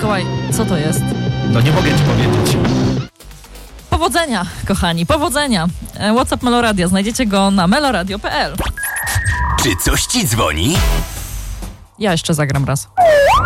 Mikołaj, co to jest? No nie mogę ci powiedzieć. Powodzenia, kochani, powodzenia. WhatsApp Meloradia, znajdziecie go na meloradio.pl. Czy coś ci dzwoni? Ja jeszcze zagram raz.